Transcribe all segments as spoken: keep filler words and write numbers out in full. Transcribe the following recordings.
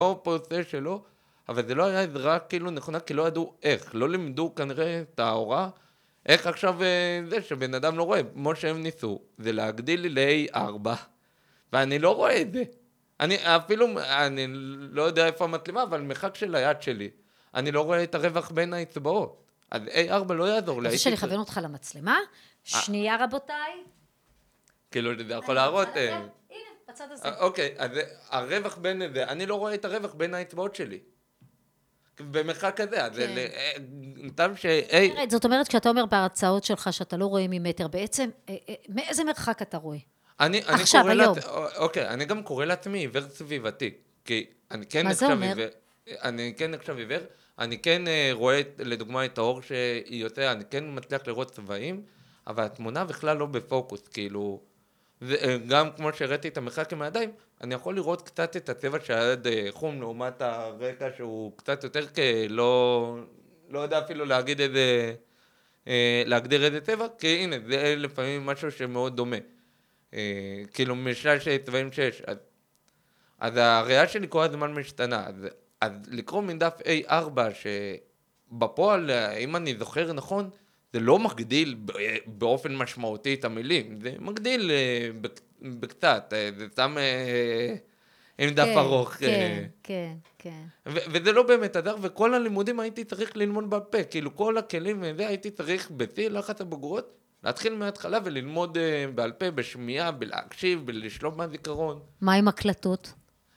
פוסט שלו, אבל זה לא היה עזרה כאילו נכונה, כי לא ידעו איך, לא לימדו כנראה את ההוראה, איך עכשיו אה, זה שבן אדם לא רואה, כמו שהם ניסו, זה להגדיל לי ל-איי ארבע, ואני לא רואה את זה. אני אפילו, אני לא יודע איפה המצלמה, אבל מרחק של היד שלי, אני לא רואה את הרווח בין האצבעות. אז איי ארבע לא יעזור לי. רוצה שאני אכוון אותך למצלמה? שנייה רבותיי. כאילו, זה יכול להראות... הנה, בצד הזה. אוקיי, אז הרווח בין זה, אני לא רואה את הרווח בין האצבעות שלי. במרחק כזה, אז טעם ש... זאת אומרת, כשאתה אומר בהרצאות שלך שאתה לא רואה ממטר, בעצם, מאיזה מרחק אתה רואה? עכשיו, היום. אוקיי, אני גם קורא לעצמי עיוור סביבתי, כי אני כן מה זה אומר? אני כן נחשב עיוור, אני כן רואה לדוגמה את האור שהיא יוצא, אני כן מצליח לראות צבעים, אבל התמונה בכלל לא בפוקוס, כאילו, גם כמו שהראיתי את המרחק עם הידיים, אני יכול לראות קצת את הצבע שהיד חום לעומת הרקע שהוא קצת יותר כלא, לא יודע אפילו להגיד איזה, להגדיר איזה צבע, כי הנה, זה לפעמים משהו שמאוד דומה. כאילו משלל צבעים שיש. אז, אז הראייה שלי כל הזמן משתנה. אז, אז לקרוא מדף איי ארבע שבפועל, אם אני זוכר נכון, זה לא מגדיל באופן משמעותי את המילים, זה מגדיל בקצת, זה שם עם דף ארוך. כן, כן, כן. וזה לא באמת עזר, וכל הלימודים הייתי צריך ללמוד בעל פה, כאילו כל הכלים וזה הייתי צריך בשיא לחץ הבגרות, להתחיל מההתחלה וללמוד בעל פה, בשמיעה, בלהקשיב, בלשלום מהזיכרון. מה עם הקלטות?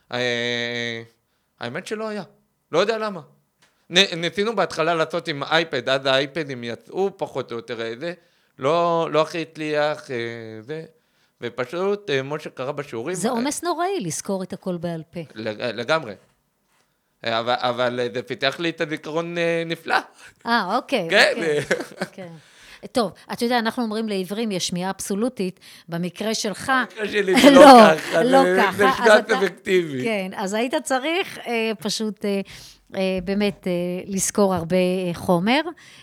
האמת שלא היה, לא יודע למה. ניסינו בהתחלה לעשות עם אייפד, אז האייפדים יצאו פחות או יותר איזה, לא, לא הכי הצליח זה, ופשוט מה שקרה בשיעורים... זה עומס נוראי לזכור את הכל בעל פה. לגמרי. אבל, אבל זה פיתח לי את הזיכרון נפלא. אה, אוקיי. כן. כן. טוב, את יודע, אנחנו אומרים לעברים, יש שמיעה אבסולוטית, במקרה שלך... במקרה שלי זה לא ככה, לא ככה. זה שנת אפקטיבי. כן, אז היית צריך פשוט... באמת לזכור הרבה חומר,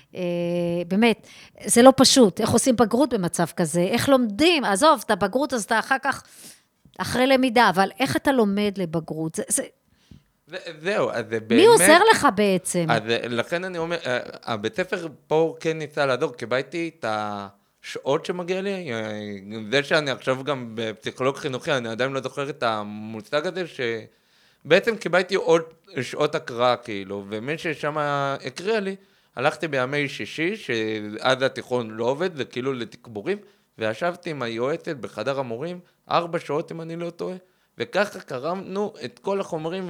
באמת, זה לא פשוט, איך עושים בגרות במצב כזה, איך לומדים, עזוב, את הבגרות אז אתה אחר כך, אחרי למידה, אבל איך אתה לומד לבגרות, זה, זה... זהו, אז זה באמת... מי עוזר לך בעצם? אז לכן אני אומר, הבית ספר פה כן ניסה לעזור, קיבלתי את השעות שמגיע לי, זה שאני עכשיו גם בפסיכולוג חינוכי, אני עדיין לא זוכר את המושג הזה, ש... בעצם קיבלתי עוד שעות הקראה, כאילו, ומי ששם הקריאה לי, הלכתי בימי שישי, שאז התיכון לא עובד, זה כאילו לתקבורים, וישבתי עם היועצת בחדר המורים, ארבע שעות אם אני לא טועה, וככה קרמנו את כל החומרים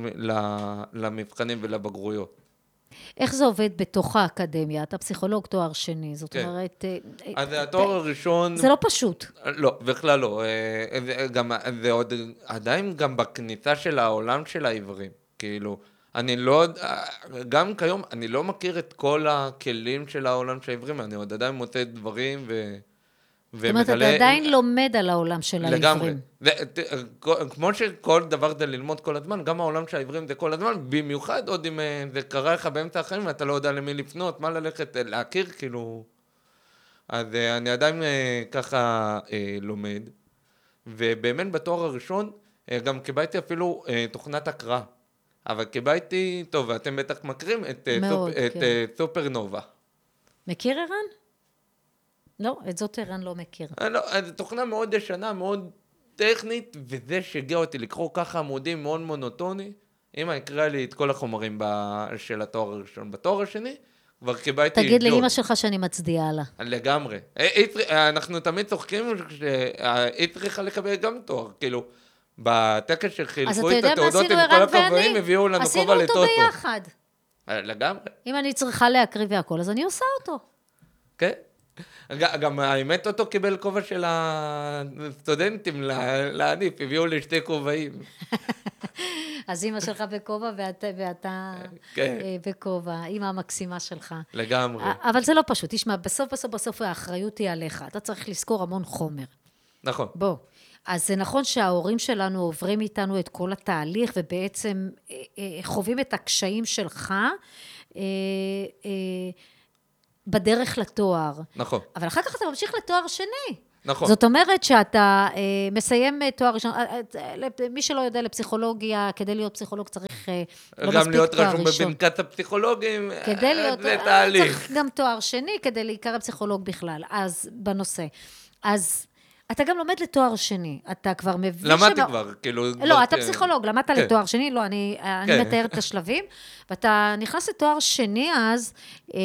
למבחנים ולבגרויות. איך זה עובד בתוך האקדמיה? אתה פסיכולוג תואר שני, זאת אומרת... אז התואר הראשון... זה לא פשוט. לא, בכלל לא. גם, זה עוד, עדיין גם בכניסה של העולם של העברים. כאילו, אני לא... גם כיום, אני לא מכיר את כל הכלים של העולם של העברים, אני עוד עדיין מוצא דברים ו... זאת אומרת, אתה עדיין לומד על העולם של העברים. לגמרי. כמו שכל דבר זה ללמוד כל הזמן, גם העולם של העברים זה כל הזמן, במיוחד עוד אם זה קרה לך באמצע החיים, ואתה לא יודע למי לפנות, מה ללכת להכיר, כאילו... אז אני עדיין ככה לומד, ובאמת בתואר הראשון גם קיבלתי אפילו תוכנת הקראה, אבל קיבלתי, טוב, ואתם בטח מכירים את סופרנובה. מכיר ערן? לא, את זאת ערן לא מכיר. לא, זו תוכנה מאוד ישנה, מאוד טכנית, וזה שהגיע אותי לקרוא ככה עמודים מאוד מונוטוני, אמא הקראה לי את כל החומרים של התואר הראשון. בתואר השני, כבר קיבלתי... תגיד לאמא שלך שאני מצדיעה לה. לגמרי. אנחנו תמיד צוחקים שהיא צריכה לקבל גם תואר, כאילו, בטקס שחילקו את התעודות עם כל הכובעים, הביאו לנו כובע לטוטו. עשינו אותו ביחד. לגמרי. אם אני צריכה להקריא והכל, אז אני עושה אותו. כן. גם האמת אותו קיבל כובע של הסטודנטים להניף, הביאו לי שתי כובעים. אז אמא שלך בכובע ואתה בכובע, אמא המקסימה שלך. לגמרי. אבל זה לא פשוט, תשמע, בסוף בסוף בסוף האחריות היא עליך, אתה צריך לזכור המון חומר. נכון. בוא, אז זה נכון שההורים שלנו עוברים איתנו את כל התהליך, ובעצם חווים את הקשיים שלך, בדרך לתואר. נכון. אבל אחר כך אתה ממשיך לתואר שני. נכון. זאת אומרת שאתה אה, מסיים תואר ראשון, אה, אה, מי שלא יודע לפסיכולוגיה, כדי להיות פסיכולוג צריך אה, לא גם מספיק להיות תואר רשום ראשון. בבנקת הפסיכולוגים, כדי להיות, זה אה, תהליך. צריך גם תואר שני כדי להיקרא פסיכולוג בכלל, אז בנושא. אז אתה גם לומד לתואר שני, אתה כבר מבין... למדתי שמה... כבר, כאילו... לא, כבר אתה כ- פסיכולוג, למדת כן. לתואר שני, לא, אני, אני כן. מתארת את השלבים, ואתה נכנס לתואר שני אז, אה,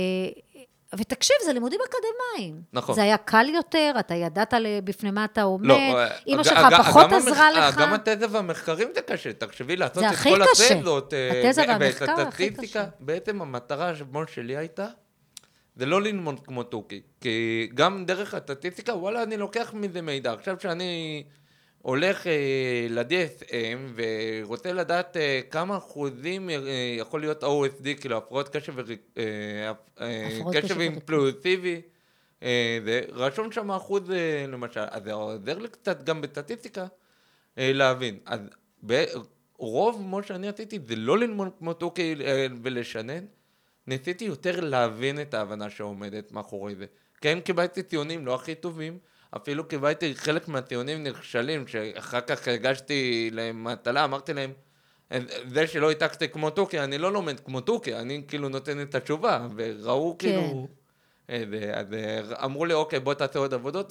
ותקשיב, זה לימודים אקדמיים. נכון. זה היה קל יותר, אתה ידעת בפני מה אתה עומד, לא, אמא הג- שלך הג- פחות גם עזרה המח- לך. גם התזה והמחקרים זה קשה, תחשבי לעשות זה את הכי כל קשה. התזות, אה, התזה ו- והמחקר ואת הכי הסטטיסטיקה, קשה. בעצם המטרה שבו שלי הייתה, זה לא ללמוד כמו תוכי, כי גם דרך הסטטיסטיקה, וואלה, אני לוקח מזה מידע. עכשיו שאני הולך אה, ל-די אס אם ורוצה לדעת אה, כמה אחוזים אה, יכול להיות או אס די, כאילו הפרעות קשב וריק- אה, אה, הפרעות קשב קשב וריכוז. אימפולסיבי, אה, זה רשום שם אחוז אה, למשל, אז זה עוזר לי קצת גם בסטטיסטיקה אה, להבין. אז ב- רוב מה שאני עשיתי זה לא ללמוד כמו תוכי אה, ולשנן, ניסיתי יותר להבין את ההבנה שעומדת מאחורי זה. כן קיבלתי ציונים לא הכי טובים, אפילו קיבלתי חלק מהציונים נכשלים, שאחר כך הגשתי להם מטלה, אמרתי להם, זה שלא העתקתי כמו תוכי, אני לא לומד כמו תוכי, אני כאילו נותן את התשובה, וראו כן. כאילו, איזה, אז אמרו לי, אוקיי, בוא תעשה עוד עבודות,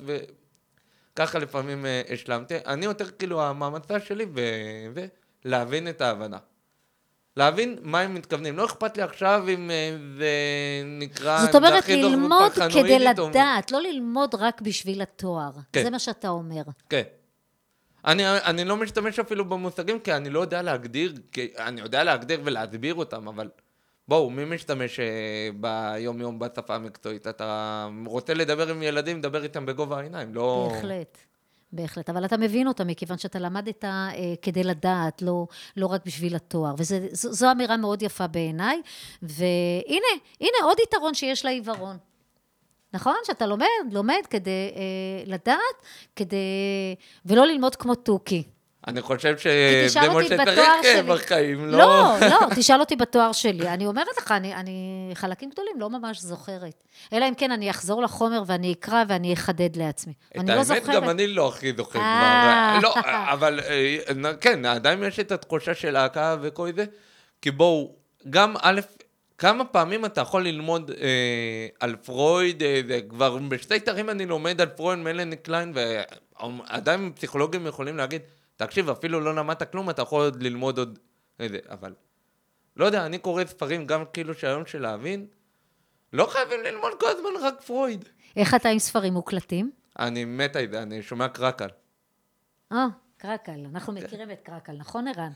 וככה לפעמים אה, השלמתי. אני יותר כאילו, המאמצה שלי, וזה, להבין את ההבנה. להבין מה הם מתכוונים. לא אכפת לי עכשיו אם אה, זה נקרא... זאת אם זה אומרת, הכי טוב ללמוד כדי בפרחנואידית או- לדעת, לא ללמוד רק בשביל התואר. כן. זה מה שאתה אומר. כן. אני, אני לא משתמש אפילו במושגים, כי אני לא יודע להגדיר, כי אני יודע להגדיר ולהסביר אותם, אבל בואו, מי משתמש אה, ביום יום בשפה המקצועית? אתה רוצה לדבר עם ילדים, דבר איתם בגובה העיניים, לא... בהחלט. בהחלט, אבל אתה מבין אותה מכיוון שאתה למדת אה, כדי לדעת, לא, לא רק בשביל התואר, וזו אמירה מאוד יפה בעיניי, והנה, הנה עוד יתרון שיש לעיוורון. נכון? שאתה לומד, לומד כדי אה, לדעת, כדי, ולא ללמוד כמו תוכי. אני חושב כי שזה תשאל מה אותי שצריך בתואר אה, שלי. בחיים, לא... לא, לא, תשאל אותי בתואר שלי. אני אומרת לך, אני, אני חלקים גדולים לא ממש זוכרת. אלא אם כן אני אחזור לחומר ואני אקרא ואני אחדד לעצמי. את אני לא האמת, זוכרת. גם אני לא הכי זוכר אה. כבר. לא, אבל אה, כן, עדיין יש את התחושה של ההקאה וכל זה, כי בואו, גם א', כמה פעמים אתה יכול ללמוד אה, על פרויד, אה, זה כבר בשתי תארים אני לומד על פרויד, מלאני קליין, ועדיין פסיכולוגים יכולים להגיד, תקשיב, אפילו לא למדת כלום, אתה יכול עוד ללמוד עוד איזה, אבל לא יודע, אני קורא ספרים גם כאילו שהיום של להבין, לא חייבים ללמוד כל הזמן רק פרויד. איך אתה עם ספרים מוקלטים? אני מת על זה, אני שומע קרקל. אה, קרקל. אנחנו מכירים את קרקל, נכון ערן?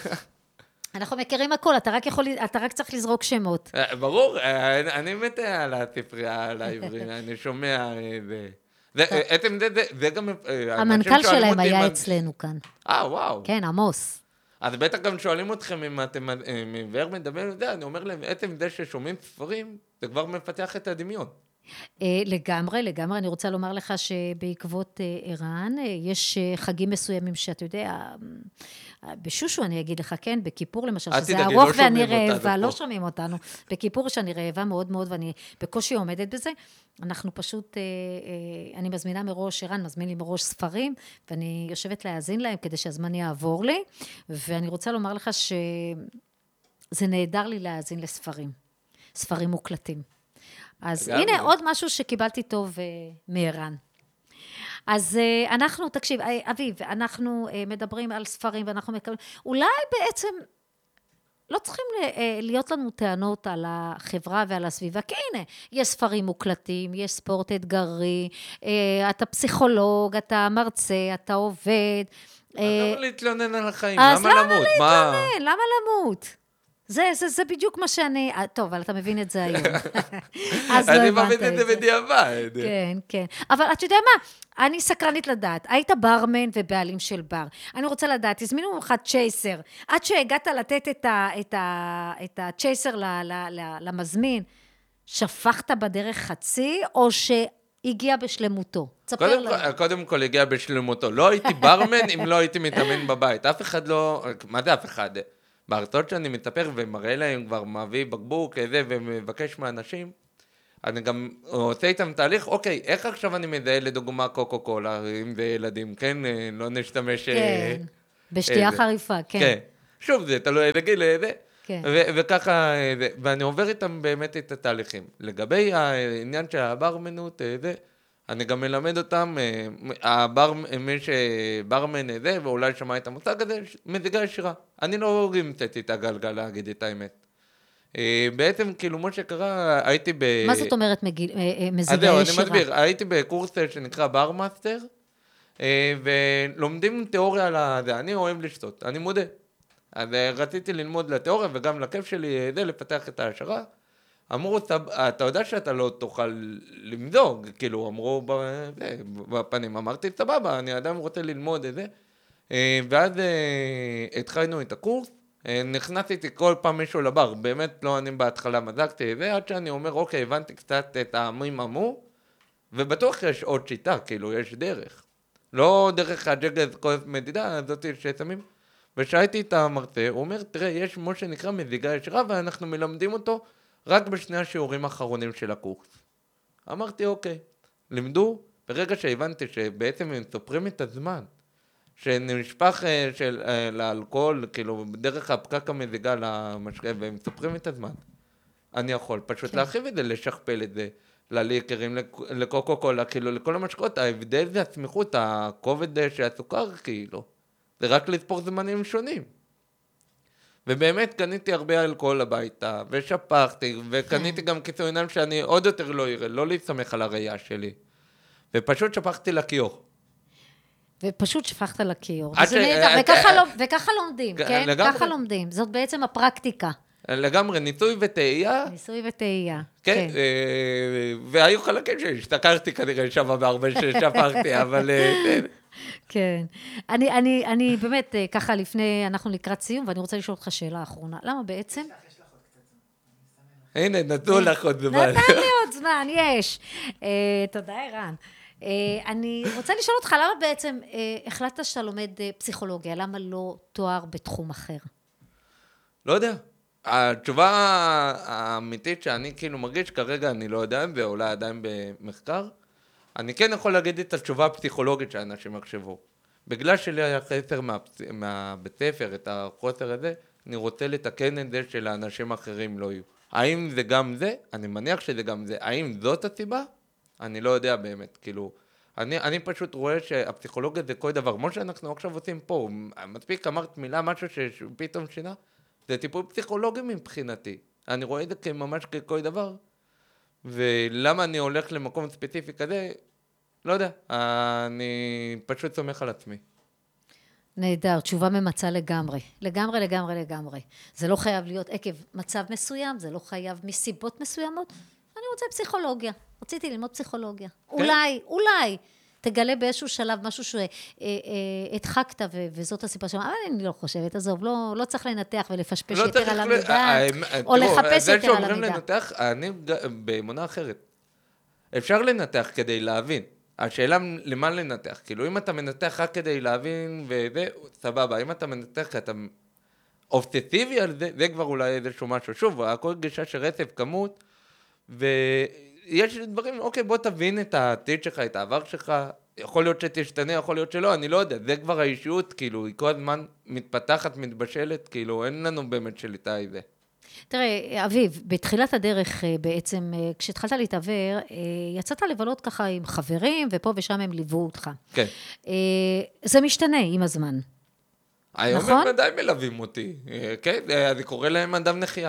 אנחנו מכירים הכל, אתה רק יכול, אתה רק צריך לזרוק שמות. אה, ברור, אה, אני- אני מת על הספרייה, על העברים, אני שומע אה, זה. זה, אה, עצם זה, זה, זה גם... אה, אנשים המנכ"ל שואלים שלהם אותי היה אם- אצלנו כאן. אה, וואו. כן, עמוס. אז בטח גם שואלים אתכם אם אתם אה, מעבר מדבר, זה, אני אומר להם, עצם זה ששומעים ספרים, זה כבר מפתח את הדמיון. אה, לגמרי, לגמרי. אני רוצה לומר לך שבעקבות אה, ערן, אה, יש אה, חגים מסוימים שאתה יודע, אה, בשושו אני אגיד לך, כן, בכיפור למשל, אל שזה תדאגי, ארוך לא ואני שומעים אותנו רעבה, לא פה. שומעים אותנו. בכיפור שאני רעבה מאוד מאוד ואני בקושי עומדת בזה, אנחנו פשוט, אה, אה, אני מזמינה מראש, ערן מזמין לי מראש ספרים, ואני יושבת להאזין להם כדי שהזמן יעבור לי, ואני רוצה לומר לך שזה נהדר לי להאזין לספרים, ספרים מוקלטים. אז לגמרי. הנה עוד משהו שקיבלתי טוב uh, מערן. אז uh, אנחנו, תקשיב, uh, אביב, אנחנו uh, מדברים על ספרים ואנחנו מקבלים, אולי בעצם לא צריכים uh, להיות לנו טענות על החברה ועל הסביבה, כי הנה, יש ספרים מוקלטים, יש ספורט אתגרי, uh, אתה פסיכולוג, אתה מרצה, אתה עובד. אז למה להתלונן על החיים? אז למה למה למות? מה? כן, למה למות? זה, זה, זה בדיוק מה שאני... טוב, אבל אתה מבין את זה היום. אז לא אני הבנת מבין את זה בדיעבד. כן, כן. אבל אתה יודע מה? אני סקרנית לדעת. היית ברמן ובעלים של בר. אני רוצה לדעת, הזמינו ממך צ'ייסר. עד שהגעת לתת את, ה, את, ה, את הצ'ייסר ל, ל, ל, למזמין, שפכת בדרך חצי, או שהגיע בשלמותו? תספר קודם לנו. כל, קודם כל הגיע בשלמותו. לא הייתי ברמן אם לא הייתי מתאמן בבית. אף אחד לא... מה זה אף אחד? בהרצאות שאני מספר ומראה להם כבר מביא בקבוק כזה ומבקש מאנשים, אני גם עושה איתם תהליך, אוקיי, איך עכשיו אני מזהה לדוגמה קוקו קולה, אם זה ילדים, כן, אה, לא נשתמש... אה, כן, בשתייה איזה. חריפה, כן. כן. שוב, זה תלוי איזה גיל, איזה. כן. ו- וככה, אה, זה- ואני עובר איתם באמת את התהליכים. לגבי העניין של הברמנות, אה, זה, אני גם מלמד אותם, אה, הבר, מי שברמן אה, זה, ואולי שמע את המושג הזה, מזיגה ישירה. אני לא המצאתי את הגלגל להגיד את האמת. אה, בעצם, כאילו, מה שקרה, הייתי ב... מה זאת אומרת מגיל- אה, אה, אז מזיגה זהו, אני ישירה? מסביר, הייתי בקורס אה, שנקרא ברמאסטר, אה, ולומדים תיאוריה על זה, אני אוהב לשתות, אני מודה. אז אה, רציתי ללמוד לתיאוריה וגם לכיף שלי אה, זה לפתח את ההשערה. אמרו, "סב- אתה יודע שאתה לא תוכל למזוג, כאילו, אמרו ב- זה, בפנים, אמרתי, סבבה, אני עדיין רוצה ללמוד את זה. אה, ואז אה, התחלנו את הקורס, אה, נכנסתי כל פעם מישהו לבר, באמת לא אני בהתחלה מזגתי את זה, עד שאני אומר, אוקיי, הבנתי קצת את העמים עמו, ובטוח יש עוד שיטה, כאילו, יש דרך. לא דרך הג'גז כל מדידה הזאת ששמים. ושאלתי את המרצה, הוא אומר, תראה, יש מה שנקרא מזיגה ישירה, ואנחנו מלמדים אותו רק בשני השיעורים האחרונים של הקורס. אמרתי, אוקיי. לימדו, ברגע שהבנתי שבעצם הם סופרים את הזמן, שנשפך אה, של, אה, לאלכוהול, כאילו, דרך הפקק המזיגה למשקה, והם סופרים את הזמן. אני יכול פשוט כן. להרחיב את זה, לשכפל את זה, לליקרים, לק- לקוקו קולה, כאילו, לכל המשקות, ההבדל זה הסמיכות, הכובד אה, של הסוכר, כאילו. זה רק לספור זמנים שונים. ובאמת קניתי הרבה אלכוהול הביתה, ושפכתי, וקניתי גם כיסוי עיניים שאני עוד יותר לא אראה, לא להסתמך על הראייה שלי. ופשוט שפכתי לכיור. ופשוט שפכת לכיור. עד וזה ש- נהדר, אה, וככה אה, לא- וככה לומדים, כן, כן? לגמרי. ככה לומדים. זאת בעצם הפרקטיקה. לגמרי, ניסוי וטעייה, ניסוי וטעייה. כן, אה, והיו חלקים שהשתכרתי כנראה שם בהרבה ששפכתי, אבל... אה, כן. כן. אני, אני, אני באמת, אה, ככה לפני, אנחנו לקראת סיום, ואני רוצה לשאול אותך שאלה אחרונה. למה בעצם? הנה, נתנו לך עוד זמן. נתן לי עוד זמן, יש. אה, תודה, ערן. אה, אני רוצה לשאול אותך, למה בעצם אה, החלטת שאתה לומד אה, פסיכולוגיה? למה לא תואר בתחום אחר? לא יודע. התשובה האמיתית שאני כאילו מרגיש, כרגע אני לא יודע, ואולי עדיין במחקר, אני כן יכול להגיד את התשובה הפסיכולוגית שאנשים יחשבו. בגלל שלי היה חסר מהפס... מהבית ספר, את החוסר הזה, אני רוצה לתקן את זה שלאנשים אחרים לא יהיו. האם זה גם זה? אני מניח שזה גם זה. האם זאת הסיבה? אני לא יודע באמת, כאילו... אני, אני פשוט רואה שהפסיכולוגיה זה כל דבר. כמו שאנחנו עכשיו עושים פה, מספיק אמרת מילה, משהו שפתאום שינה, זה טיפול פסיכולוגי מבחינתי. אני רואה את זה כממש ככל דבר. ולמה אני הולך למקום ספציפי כזה? לא יודע. אני פשוט סומך על עצמי. נהדר, תשובה ממצה לגמרי. לגמרי, לגמרי, לגמרי. זה לא חייב להיות עקב מצב מסוים, זה לא חייב מסיבות מסוימות. אני רוצה פסיכולוגיה. רציתי ללמוד פסיכולוגיה. כן. אולי, אולי, תגלה באיזשהו שלב משהו שהדחקת, וזאת הסיבה שלנו. אבל אני לא חושבת, עזוב, לא, לא צריך לנתח ולפשפש לא יותר צריך על ל- המידע, אה, אה, או תראו, לחפש זה יותר על שאומרים המידע. לנתח, אני ג- באמונה אחרת. אפשר לנתח כדי להבין. השאלה למה לנתח. כאילו, אם אתה מנתח רק כדי להבין, וזה, סבבה. אם אתה מנתח כי אתה אובססיבי על זה, זה כבר אולי איזשהו משהו. שוב, הכל גישה של רצף כמות, ויש דברים, אוקיי, בוא תבין את העתיד שלך, את העבר שלך, יכול להיות שתשתנה, יכול להיות שלא, אני לא יודע, זה כבר האישיות, כאילו, היא כל הזמן מתפתחת, מתבשלת, כאילו, אין לנו באמת שליטה על זה. תראה, אביב, בתחילת הדרך בעצם, כשהתחלת להתעבר, יצאת לבלות ככה עם חברים, ופה ושם הם ליוו אותך. כן. זה משתנה עם הזמן. היום נכון? הם עדיין מלווים אותי, כן, אני קורא להם אדם נחייה.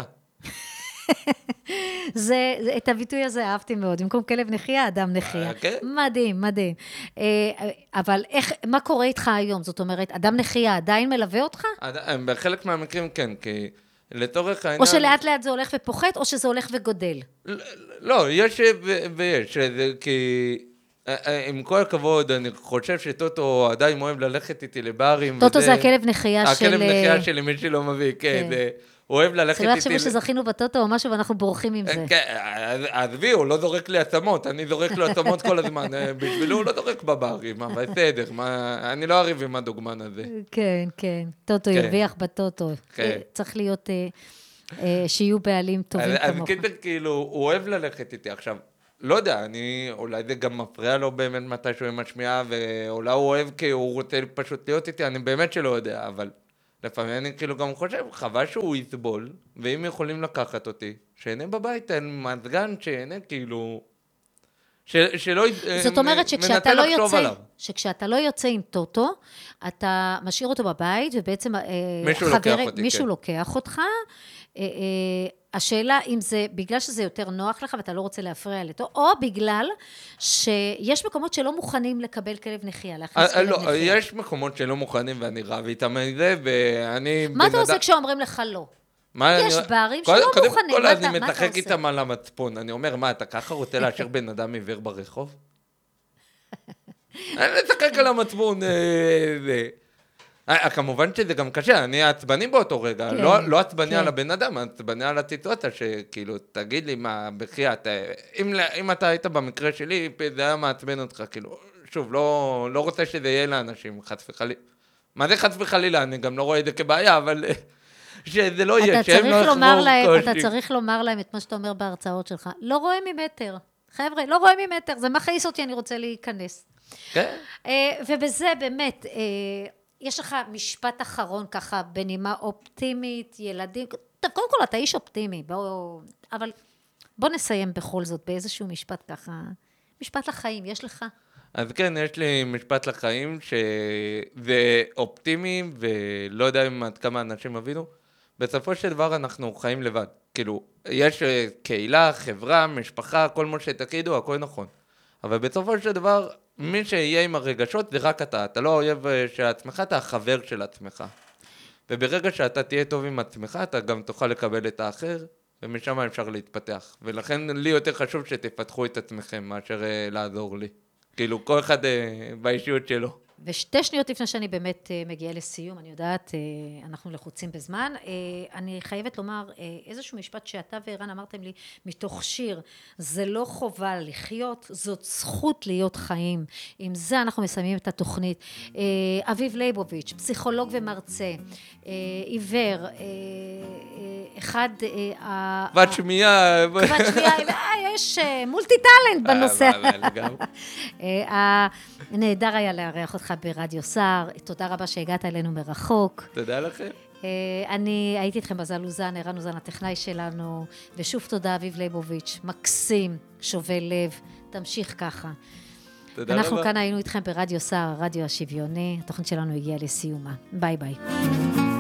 זה, את הביטוי הזה אהבתי מאוד, במקום כלב נחייה, אדם נחייה. כן. מדהים, מדהים. אבל איך, מה קורה איתך היום? זאת אומרת, אדם נחייה עדיין מלווה אותך? עד- בחלק מהמקרים כן, כי לצורך העניין... או שלאט לאט זה הולך ופוחת, או שזה הולך וגודל? ל- לא, יש ו- ויש, זה כי... עם כל הכבוד, אני חושב שטוטו עדיין אוהב ללכת איתי לברים. טוטו וזה- זה הכלב נחייה של... הכלב נחייה שלי, מי שלא מביא, כן. כן. זה- הוא אוהב ללכת שלא איתי... יחשבו שזכינו בטוטו או משהו ואנחנו בורחים עם זה. כן, אז- עזבי, הוא לא זורק לי עצמות, אני זורק לו עצמות כל הזמן, אה, בשבילו הוא לא זורק בברים, אבל בסדר, מה- אני לא אריב עם הדוגמן הזה. כן, כן. טוטו כן. הרוויח בטוטו. כן. צריך להיות... אה, שיהיו בעלים טובים כמוך. אז קיצר, כאילו, הוא אוהב ללכת איתי. עכשיו, לא יודע, אני, אולי זה גם מפריע לו באמת מתי שהוא משמיע, ואולי הוא אוהב כי הוא רוצה פשוט להיות איתי, אני באמת שלא יודע, אבל לפעמים אני כאילו גם חושב, חבל שהוא יסבול, ואם יכולים לקחת אותי, שיהנה בבית, אין מזגן, שיהנה כאילו... ש, שלא זאת אומרת שכשאתה לא יוצא, שכשאתה לא יוצא עם טוטו, אתה משאיר אותו בבית, ובעצם מישהו לוקח אותי, מישהו כן. לוקח אותך. השאלה אם זה בגלל שזה יותר נוח לך, ואתה לא רוצה להפריע לתו, או בגלל שיש מקומות שלא מוכנים לקבל כלב נחייה, להכניס כלב לא, נחייה. יש מקומות שלא מוכנים, ואני רב איתם את זה, ואני... מה אתה עושה כשאומרים לך לא? יש ברים שלא קודם מוכנים. כל אני מתחק איתם על המצפון, אני אומר, מה, אתה ככה רוצה להשאיר בן אדם עיוור ברחוב? אני מתחק על המצפון, כמובן שזה גם קשה, אני עצבני באותו רגע, לא עצבני על הבן אדם, עצבני על הציטואציה, שכאילו, תגיד לי מה, בחייאת, אם אתה היית במקרה שלי, זה היה מעצבן אותך, כאילו, שוב, לא רוצה שזה יהיה לאנשים, חס וחלילה. מה זה חס וחלילה? אני גם לא רואה את זה כבעיה, אבל... שזה לא יהיה, שהם לא יחבור קושי. אתה צריך לומר להם את מה שאתה אומר בהרצאות שלך. לא רואה ממטר. חבר'ה, לא רואה ממטר. זה מכעיס אותי, אני רוצה להיכנס. כן. ובזה באמת, יש לך משפט אחרון ככה, בנימה אופטימית, ילדים. טוב, קודם כל, אתה איש אופטימי, אבל בוא נסיים בכל זאת באיזשהו משפט ככה. משפט לחיים, יש לך? אז כן, יש לי משפט לחיים, שזה אופטימי, ולא יודע אם עד כמה אנשים הבינו. בסופו של דבר אנחנו חיים לבד. כאילו, יש קהילה, חברה, משפחה, כל מה שתגידו, הכל נכון. אבל בסופו של דבר, מי שיהיה עם הרגשות זה רק אתה. אתה לא אויב של עצמך, אתה החבר של עצמך. וברגע שאתה תהיה טוב עם עצמך, אתה גם תוכל לקבל את האחר, ומשם אפשר להתפתח. ולכן לי יותר חשוב שתפתחו את עצמכם, מאשר לעזור לי. כאילו, כל אחד באישיות שלו. ושתי שניות לפני שאני באמת מגיעה לסיום, אני יודעת, אנחנו לחוצים בזמן, אני חייבת לומר איזשהו משפט שאתה וערן אמרתם לי, מתוך שיר, זה לא חובה לחיות, זאת זכות להיות חיים. עם זה אנחנו מסיימים את התוכנית. אביב ליבוביץ', פסיכולוג ומרצה, עיוור, אחד... בת שמיעה. בת שמיעה, יש מולטי טלנט בנושא. הנהדר היה לארח אותך ברדיו סער, תודה רבה שהגעת אלינו מרחוק. תודה לכם. אני הייתי איתכם בזל אוזן, ערן אוזן הטכנאי שלנו, ושוב תודה אביב ליבוביץ', מקסים, שובל לב, תמשיך ככה. תודה רבה. אנחנו כאן היינו איתכם ברדיו סער, הרדיו השוויוני, התוכנית שלנו הגיעה לסיומה. ביי ביי.